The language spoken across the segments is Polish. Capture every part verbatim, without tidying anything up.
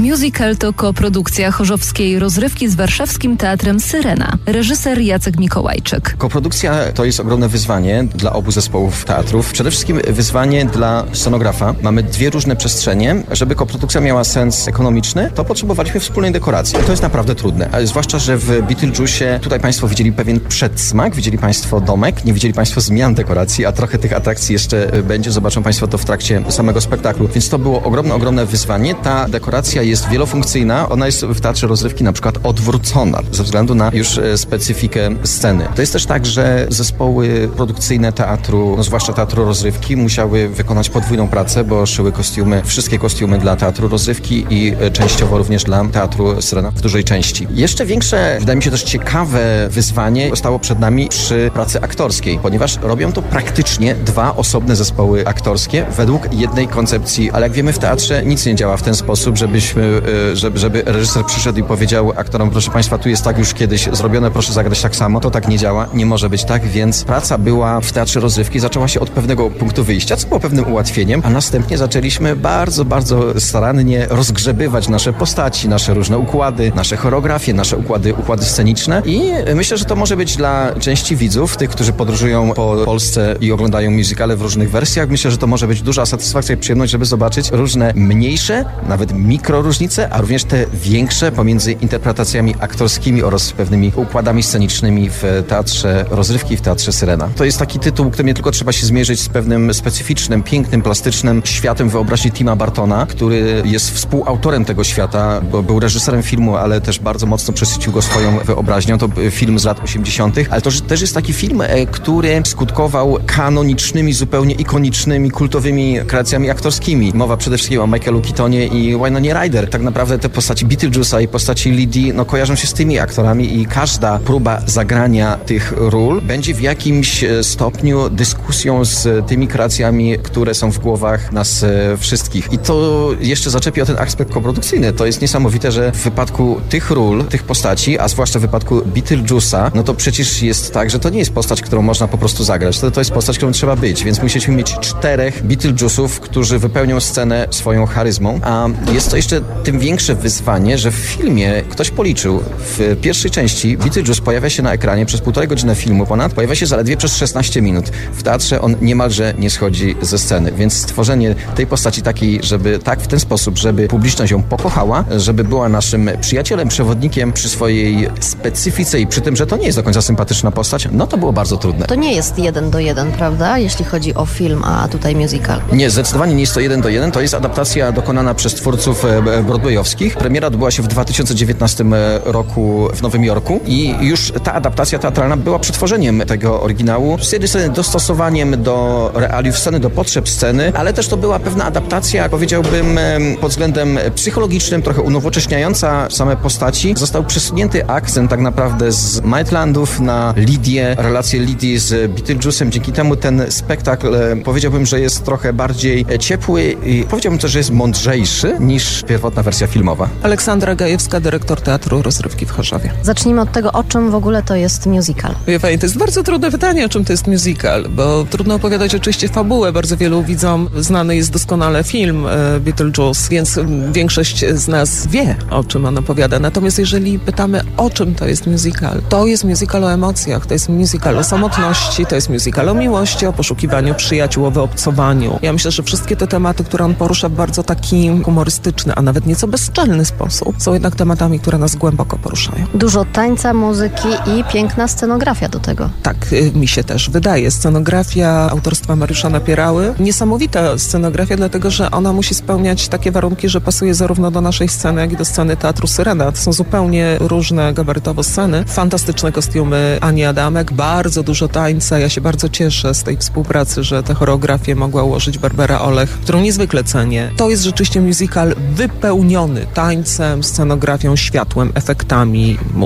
Musical to koprodukcja chorzowskiej rozrywki z warszawskim Teatrem Syrena. Reżyser Jacek Mikołajczyk. Koprodukcja to jest ogromne wyzwanie dla obu zespołów teatrów. Przede wszystkim wyzwanie dla scenografa. Mamy dwie różne przestrzenie. Żeby koprodukcja miała sens ekonomiczny, to potrzebowaliśmy wspólnej dekoracji. To jest naprawdę trudne. A zwłaszcza, że w Beetlejuice tutaj Państwo widzieli pewien przedsmak, widzieli Państwo domek, nie widzieli Państwo zmian dekoracji, a trochę tych atrakcji jeszcze będzie. Zobaczą Państwo to w trakcie samego spektaklu. Więc to było ogromne, ogromne wyzwanie. Ta dekoracja jest wielofunkcyjna. Ona jest w teatrze rozrywki na przykład odwrócona ze względu na już specyfikę sceny. To jest też tak, że zespoły produkcyjne teatru, no zwłaszcza teatru rozrywki, musiały wykonać podwójną pracę, bo szyły kostiumy, wszystkie kostiumy dla teatru rozrywki i częściowo również dla teatru Syrena w dużej części. Jeszcze większe, wydaje mi się też ciekawe wyzwanie stało przed nami przy pracy aktorskiej, ponieważ robią to praktycznie dwa osobne zespoły aktorskie według jednej koncepcji, ale jak wiemy w teatrze nic nie działa w ten sposób, żebyśmy, żeby, żeby reżyser przyszedł i powiedział aktorom, proszę Państwa, tu jest tak już kiedyś zrobione, proszę zagrać tak samo. To tak nie działa, nie może być tak, więc praca była w teatrze rozrywki, zaczęła się od pewnego punktu wyjścia, co było pewnym ułatwieniem, a następnie zaczęliśmy bardzo, bardzo starannie rozgrzebywać nasze postaci, nasze różne układy, nasze choreografie, nasze układy, układy sceniczne i myślę, że to może być dla części widzów, tych, którzy podróżują po Polsce i oglądają musicale w różnych wersjach, myślę, że to może być duża satysfakcja i przyjemność, żeby zobaczyć różne mniejsze, nawet mikro różnice, a również te większe pomiędzy interpretacjami aktorskimi oraz pewnymi układami scenicznymi w teatrze rozrywki, w teatrze Syrena. To jest taki tytuł, którym nie tylko trzeba się zmierzyć z pewnym specyficznym, pięknym, plastycznym światem wyobraźni Tima Burtona, który jest współautorem tego świata, bo był reżyserem filmu, ale też bardzo mocno przesycił go swoją wyobraźnią. To film z lat osiemdziesiątych, ale to też jest taki film, który skutkował kanonicznymi, zupełnie ikonicznymi, kultowymi kreacjami aktorskimi. Mowa przede wszystkim o Michaelu Keatonie i Wynonie Ryder. Tak naprawdę te postaci Beetlejuice'a i postaci Lidii no, kojarzą się z tymi aktorami i każda próba zagrania tych ról będzie w jakimś stopniu dyskusją z tymi kreacjami, które są w głowach nas wszystkich. I to jeszcze zaczepi o ten aspekt koprodukcyjny. To jest niesamowite, że w wypadku tych ról, tych postaci, a zwłaszcza w wypadku Beetlejuice'a, no to przecież jest tak, że to nie jest postać, którą można po prostu zagrać. To, to jest postać, którą trzeba być, więc musieliśmy mieć czterech Beetlejuice'ów, którzy wypełnią scenę swoją charyzmą, a jest to jeszcze tym większe wyzwanie, że w filmie ktoś policzył, w pierwszej części Beetlejuice pojawia się na ekranie przez półtorej godziny filmu ponad, pojawia się zaledwie przez szesnaście minut. W teatrze on niemalże nie schodzi ze sceny, więc stworzenie tej postaci takiej, żeby tak w ten sposób, żeby publiczność ją pokochała, żeby była naszym przyjacielem, przewodnikiem przy swojej specyfice i przy tym, że to nie jest do końca sympatyczna postać, no to było bardzo trudne. To nie jest jeden do jeden, prawda? Jeśli chodzi o film, a tutaj musical. Nie, zdecydowanie nie jest to jeden do jeden. To jest adaptacja dokonana przez twórców broadwayowskich. Premiera odbyła się w dwa tysiące dziewiętnastym roku w Nowym Jorku i już ta adaptacja teatralna była przetworzeniem tego oryginału, z jednej strony dostosowaniem do realiów sceny, do potrzeb sceny, ale też to była pewna adaptacja, powiedziałbym, pod względem psychologicznym, trochę unowocześniająca same postaci. Został przesunięty akcent tak naprawdę z Maitlandów na Lidię, relację Lidii z Beetlejuice'em. Dzięki temu ten spektakl, powiedziałbym, że jest trochę bardziej ciepły i powiedziałbym też, że jest mądrzejszy niż pierwotna wersja filmowa. Aleksandra Gajewska, dyrektor Teatru Rozrywki w Chorzowie. Zacznijmy od tego, o czym w ogóle to jest musical. Wie pani, to jest bardzo trudne pytanie, o czym to jest musical, bo trudno opowiadać oczywiście fabułę. Bardzo wielu widzom znany jest doskonale film e, Beetlejuice, więc większość z nas wie, o czym on opowiada. Natomiast jeżeli pytamy, o czym to jest musical, to jest musical o emocjach, to jest musical o samotności, to jest musical o miłości, o poszukiwaniu przyjaciół, o wyobcowaniu. Ja myślę, że wszystkie te tematy, które on porusza w bardzo taki humorystyczny, a nawet nieco bezczelny sposób, są jednak tematami, które nas głęboko poruszają. Dużo tańca, muzyki i piękna scenografia do tego. Tak, mi się też wydaje. Scenografia autorstwa Mariusza Napierały. Niesamowita scenografia, dlatego że ona musi spełniać takie warunki, że pasuje zarówno do naszej sceny, jak i do sceny Teatru Syrena. To są zupełnie różne gabarytowo sceny. Fantastyczne kostiumy Ani Adamek, bardzo dużo tańca. Ja się bardzo cieszę z tej współpracy, że tę choreografię mogła ułożyć Barbara Olech, którą niezwykle cenię. To jest rzeczywiście musical wypełniony tańcem, scenografią, światłem, efektami, muzyką.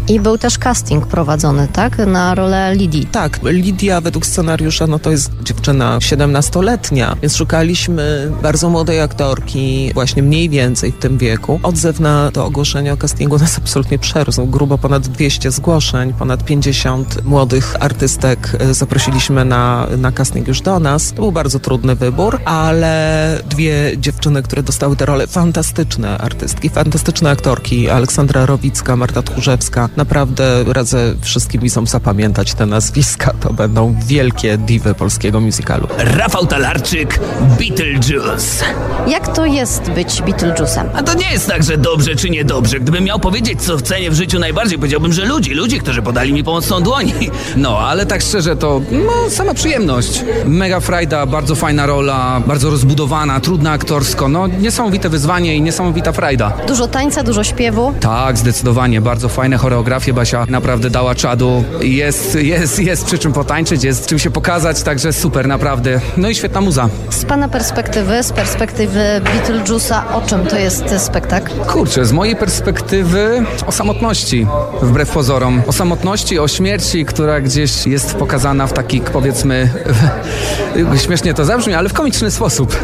I był też casting prowadzony, tak? Na rolę Lidii. Tak, Lidia według scenariusza, no to jest dziewczyna siedemnastoletnia, więc szukaliśmy bardzo młodej aktorki, właśnie mniej więcej w tym wieku. Odzew na to ogłoszenie o castingu nas absolutnie przerósł. Grubo ponad dwieście zgłoszeń, ponad pięćdziesiąt młodych artystek zaprosiliśmy na, na casting już do nas. To był bardzo trudny wybór, ale dwie dziewczyny, które dostały te role, fantastyczne artystki, fantastyczne aktorki, Aleksandra Rowicka, Marta Tchórzewska. Naprawdę radzę wszystkim widzom zapamiętać te nazwiska. To będą wielkie diwy polskiego musicalu. Rafał Talarczyk, Beetlejuice. Jak to jest być Beetlejuice'em? A to nie jest tak, że dobrze czy niedobrze. Gdybym miał powiedzieć, co cenię w życiu najbardziej, powiedziałbym, że ludzi, ludzi, którzy podali mi pomocną dłoń. No, ale tak szczerze to no, sama przyjemność. Mega frajda, bardzo fajna rola, bardzo rozbudowana, trudna aktorsko. No, niesamowite wyzwanie i niesamowita frajda. Dużo tańca, dużo śpiewu. Tak, zdecydowanie. Bardzo fajne choreografie. Basia naprawdę dała czadu. Jest, jest, jest przy czym potańczyć, jest czym się pokazać, także super, naprawdę. No i świetna muza. Z pana perspektywy, z perspektywy Beetlejuice'a, o czym to jest spektakl? Kurczę, z mojej perspektywy o samotności, wbrew pozorom. O samotności, o śmierci, która gdzieś jest pokazana w taki, powiedzmy, śmiesznie to zabrzmi, ale w komiczny sposób.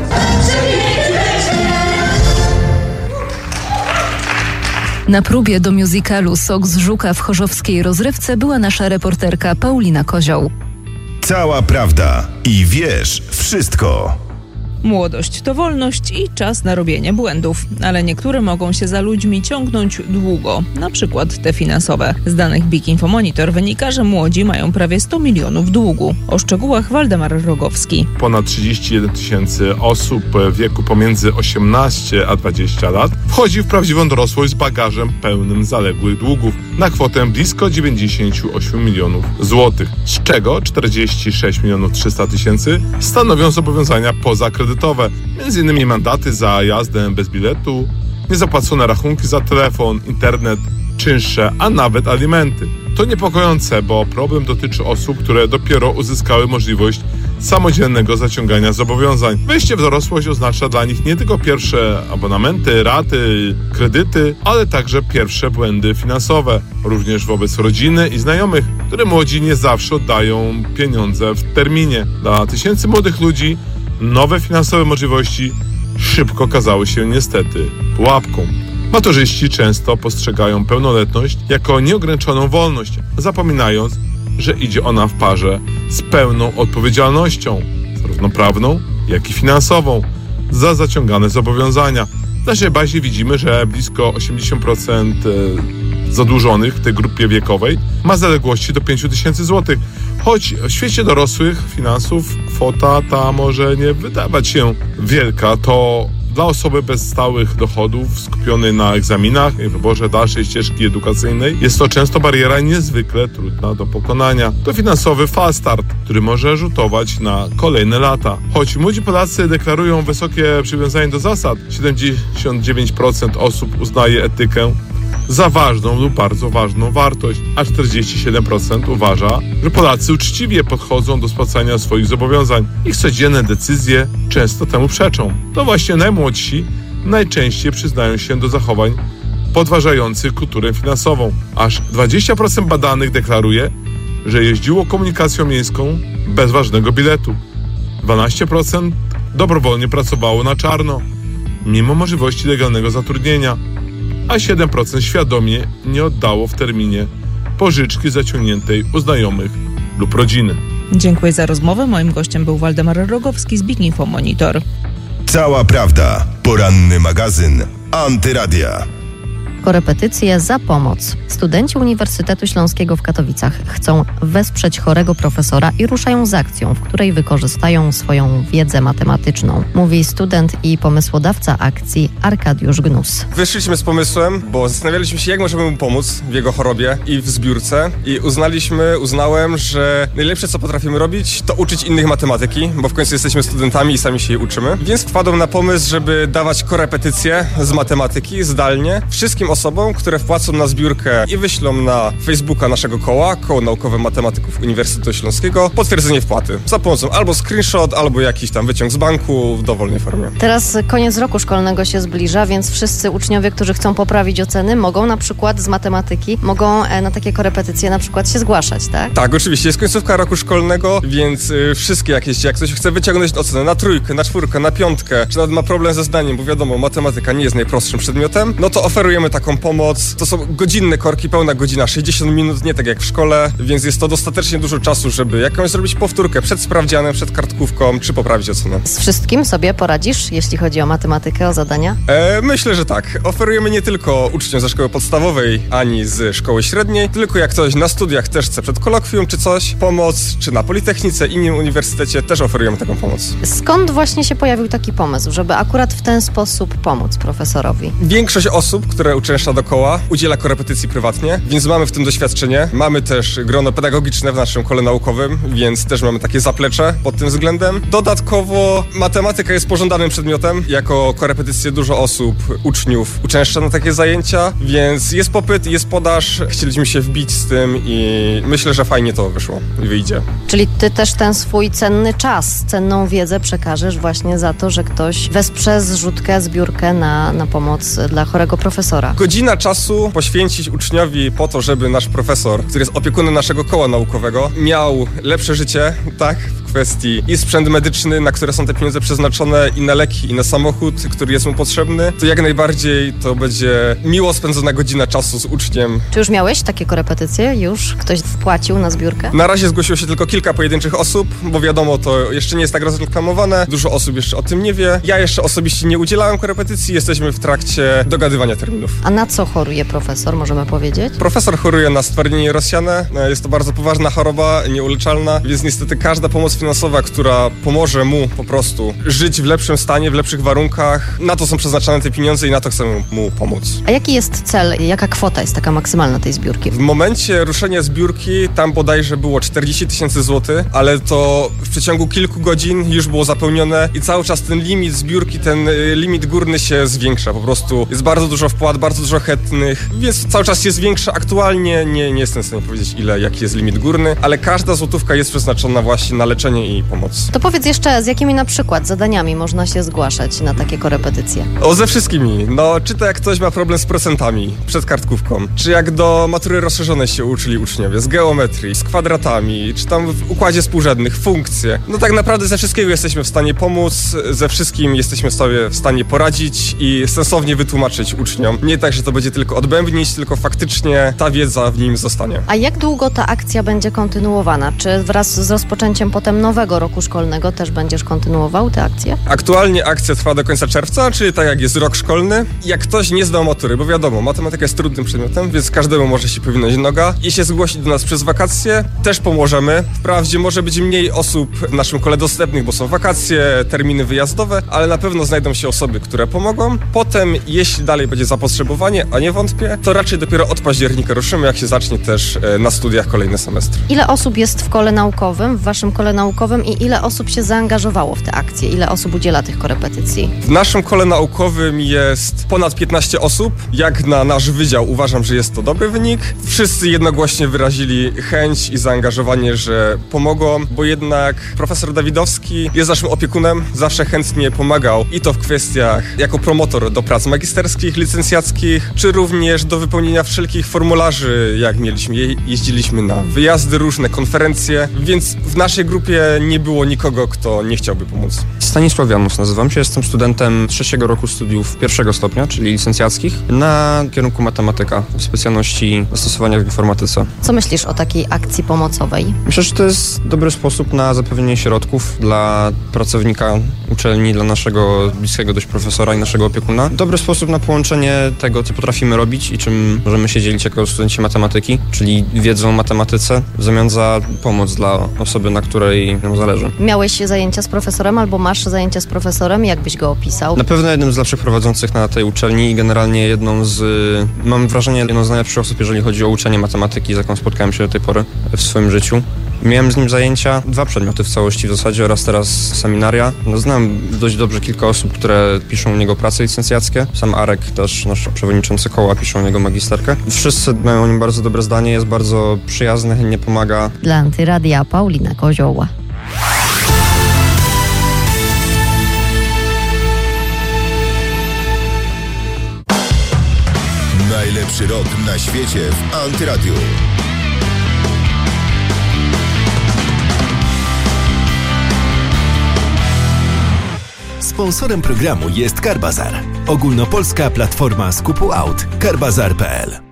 Na próbie do musicalu Sok z Żuka w chorzowskiej rozrywce była nasza reporterka Paulina Kozioł. Cała prawda i wiesz wszystko. Młodość to wolność i czas na robienie błędów, ale niektóre mogą się za ludźmi ciągnąć długo, na przykład te finansowe. Z danych Big Info Monitor wynika, że młodzi mają prawie sto milionów długu. O szczegółach Waldemar Rogowski. Ponad trzydzieści jeden tysięcy osób w wieku pomiędzy osiemnaście a dwadzieścia lat wchodzi w prawdziwą dorosłość z bagażem pełnym zaległych długów na kwotę blisko dziewięćdziesiąt osiem milionów złotych, z czego czterdzieści sześć milionów trzysta tysięcy stanowią zobowiązania pozakredytowe. Między innymi mandaty za jazdę bez biletu, niezapłacone rachunki za telefon, internet, czynsze, a nawet alimenty. To niepokojące, bo problem dotyczy osób, które dopiero uzyskały możliwość samodzielnego zaciągania zobowiązań. Wejście w dorosłość oznacza dla nich nie tylko pierwsze abonamenty, raty, kredyty, ale także pierwsze błędy finansowe, również wobec rodziny i znajomych, które młodzi nie zawsze oddają pieniądze w terminie. Dla tysięcy młodych ludzi nowe finansowe możliwości szybko okazały się niestety pułapką. Maturzyści często postrzegają pełnoletność jako nieograniczoną wolność, zapominając, że idzie ona w parze z pełną odpowiedzialnością, zarówno prawną, jak i finansową, za zaciągane zobowiązania. W naszej bazie widzimy, że blisko osiemdziesiąt procent zadłużonych w tej grupie wiekowej ma zaległości do pięć tysięcy złotych. Choć w świecie dorosłych finansów kwota ta może nie wydawać się wielka, to dla osoby bez stałych dochodów, skupionej na egzaminach i wyborze dalszej ścieżki edukacyjnej, jest to często bariera niezwykle trudna do pokonania. To finansowy fast start, który może rzutować na kolejne lata. Choć młodzi Polacy deklarują wysokie przywiązanie do zasad, siedemdziesiąt dziewięć procent osób uznaje etykę za ważną lub bardzo ważną wartość, a czterdzieści siedem procent uważa, że Polacy uczciwie podchodzą do spłacania swoich zobowiązań. Ich codzienne decyzje często temu przeczą. To właśnie najmłodsi najczęściej przyznają się do zachowań podważających kulturę finansową. Aż dwadzieścia procent badanych deklaruje, że jeździło komunikacją miejską bez ważnego biletu. dwanaście procent dobrowolnie pracowało na czarno, mimo możliwości legalnego zatrudnienia, a siedem procent świadomie nie oddało w terminie pożyczki zaciągniętej u znajomych lub rodziny. Dziękuję za rozmowę. Moim gościem był Waldemar Rogowski z Big Info Monitor. Cała prawda. Poranny magazyn Antyradia. Korepetycje za pomoc. Studenci Uniwersytetu Śląskiego w Katowicach chcą wesprzeć chorego profesora i ruszają z akcją, w której wykorzystają swoją wiedzę matematyczną. Mówi student i pomysłodawca akcji Arkadiusz Gnus. Wyszliśmy z pomysłem, bo zastanawialiśmy się, jak możemy mu pomóc w jego chorobie i w zbiórce i uznaliśmy, uznałem, że najlepsze, co potrafimy robić, to uczyć innych matematyki, bo w końcu jesteśmy studentami i sami się jej uczymy. Więc wpadłem na pomysł, żeby dawać korepetycje z matematyki zdalnie wszystkim tym osobom, które wpłacą na zbiórkę i wyślą na Facebooka naszego koła, Koło Naukowe Matematyków Uniwersytetu Śląskiego, potwierdzenie wpłaty za pomocą albo screenshot, albo jakiś tam wyciąg z banku w dowolnej formie. Teraz koniec roku szkolnego się zbliża, więc wszyscy uczniowie, którzy chcą poprawić oceny, mogą na przykład z matematyki, mogą na takie korepetycje na przykład się zgłaszać, tak? Tak, oczywiście. Jest końcówka roku szkolnego, więc y, wszystkie jakieś, jak ktoś chce wyciągnąć ocenę na trójkę, na czwórkę, na piątkę, czy nawet ma problem ze zdaniem, bo wiadomo, matematyka nie jest najprostszym przedmiotem, no to oferujemy taką pomoc. To są godzinne korki, pełna godzina, sześćdziesiąt minut, nie tak jak w szkole, więc jest to dostatecznie dużo czasu, żeby jakąś zrobić powtórkę przed sprawdzianem, przed kartkówką, czy poprawić ocenę. Z wszystkim sobie poradzisz, jeśli chodzi o matematykę, o zadania? E, myślę, że tak. Oferujemy nie tylko uczniom ze szkoły podstawowej, ani z szkoły średniej, tylko jak ktoś na studiach też chce przed kolokwium czy coś, pomoc, czy na Politechnice, innym uniwersytecie też oferujemy taką pomoc. Skąd właśnie się pojawił taki pomysł, żeby akurat w ten sposób pomóc profesorowi? Większość osób, które uczęszcza do koła, udziela korepetycji prywatnie, więc mamy w tym doświadczenie. Mamy też grono pedagogiczne w naszym kole naukowym, więc też mamy takie zaplecze pod tym względem. Dodatkowo matematyka jest pożądanym przedmiotem. Jako korepetycje dużo osób, uczniów uczęszcza na takie zajęcia, więc jest popyt, jest podaż. Chcieliśmy się wbić z tym i myślę, że fajnie to wyszło i wyjdzie. Czyli ty też ten swój cenny czas, cenną wiedzę przekażesz właśnie za to, że ktoś wesprze zrzutkę, zbiórkę na, na pomoc dla chorego profesora. Godzina czasu poświęcić uczniowi po to, żeby nasz profesor, który jest opiekunem naszego koła naukowego, miał lepsze życie, tak, w kwestii i sprzęt medyczny, na które są te pieniądze przeznaczone, i na leki, i na samochód, który jest mu potrzebny, to jak najbardziej to będzie miło spędzona godzina czasu z uczniem. Czy już miałeś takie korepetycje? Już ktoś wpłacił na zbiórkę? Na razie zgłosiło się tylko kilka pojedynczych osób, bo wiadomo, to jeszcze nie jest tak rozreklamowane, dużo osób jeszcze o tym nie wie. Ja jeszcze osobiście nie udzielałem korepetycji, jesteśmy w trakcie dogadywania terminów. A na co choruje profesor, możemy powiedzieć? Profesor choruje na stwardnienie rozsiane, jest to bardzo poważna choroba, nieuleczalna, więc niestety każda pomoc finansowa, która pomoże mu po prostu żyć w lepszym stanie, w lepszych warunkach, na to są przeznaczane te pieniądze i na to chcemy mu pomóc. A jaki jest cel, jaka kwota jest taka maksymalna tej zbiórki? W momencie ruszenia zbiórki tam bodajże było czterdzieści tysięcy złotych, ale to w przeciągu kilku godzin już było zapełnione i cały czas ten limit zbiórki, ten limit górny się zwiększa. Po prostu jest bardzo dużo wpłat, bardzo dużo chętnych, więc cały czas jest większe. Aktualnie nie, nie jestem w stanie powiedzieć, ile, jaki jest limit górny, ale każda złotówka jest przeznaczona właśnie na leczenie i pomoc. To powiedz jeszcze, z jakimi na przykład zadaniami można się zgłaszać na takie korepetycje? O, ze wszystkimi. No, czy to jak ktoś ma problem z procentami przed kartkówką, czy jak do matury rozszerzonej się uczyli uczniowie, z geometrii, z kwadratami, czy tam w układzie współrzędnych, funkcje. No tak naprawdę ze wszystkiego jesteśmy w stanie pomóc, ze wszystkim jesteśmy sobie w stanie poradzić i sensownie wytłumaczyć uczniom. Nie tak, że to będzie tylko odbębnić, tylko faktycznie ta wiedza w nim zostanie. A jak długo ta akcja będzie kontynuowana? Czy wraz z rozpoczęciem potem nowego roku szkolnego też będziesz kontynuował tę akcję? Aktualnie akcja trwa do końca czerwca, czyli tak jak jest rok szkolny. Jak ktoś nie zdał matury, bo wiadomo, matematyka jest trudnym przedmiotem, więc każdemu może się powinąć noga i się zgłosić do nas przez wakacje, też pomożemy. Wprawdzie może być mniej osób w naszym kole dostępnych, bo są wakacje, terminy wyjazdowe, ale na pewno znajdą się osoby, które pomogą. Potem, jeśli dalej będzie zapotrzebowanie, a nie wątpię, to raczej dopiero od października ruszymy, jak się zacznie też na studiach kolejny semestr. Ile osób jest w kole naukowym, w waszym kole naukowym i ile osób się zaangażowało w tę akcję? Ile osób udziela tych korepetycji? W naszym kole naukowym jest ponad piętnaście osób. Jak na nasz wydział uważam, że jest to dobry wynik. Wszyscy jednogłośnie wyrazili chęć i zaangażowanie, że pomogą, bo jednak profesor Dawidowski jest naszym opiekunem, zawsze chętnie pomagał i to w kwestiach jako promotor do prac magisterskich, licencjackich, czy również do wypełnienia wszelkich formularzy, jak mieliśmy. Je- jeździliśmy na wyjazdy, różne konferencje, więc w naszej grupie nie było nikogo, kto nie chciałby pomóc. Stanisław Janus nazywam się, jestem studentem trzeciego roku studiów pierwszego stopnia, czyli licencjackich, na kierunku matematyka w specjalności zastosowania w informatyce. Co myślisz o takiej akcji pomocowej? Myślę, że to jest dobry sposób na zapewnienie środków dla pracownika uczelni, dla naszego bliskiego dość profesora i naszego opiekuna. Dobry sposób na połączenie tego, co potrafimy robić i czym możemy się dzielić jako studenci matematyki, czyli wiedzą o matematyce, w zamian za pomoc dla osoby, na której nam zależy. Miałeś zajęcia z profesorem albo masz zajęcia z profesorem? Jak byś go opisał? Na pewno jednym z lepszych prowadzących na tej uczelni i generalnie jedną z, mam wrażenie, jedną z najlepszych osób, jeżeli chodzi o uczenie matematyki, z jaką spotkałem się do tej pory w swoim życiu. Miałem z nim zajęcia, dwa przedmioty w całości w zasadzie oraz teraz seminaria. No, znam dość dobrze kilka osób, które piszą u niego prace licencjackie. Sam Arek, też nasz przewodniczący koła, pisze u niego magisterkę. Wszyscy mają o nim bardzo dobre zdanie, jest bardzo przyjazny, chętnie pomaga. Dla Antyradia Paulina Kozioł. Najlepszy rok na świecie w Antyradiu. Sponsorem programu jest Carbazar, ogólnopolska platforma skupu aut. Carbazar kropka p l.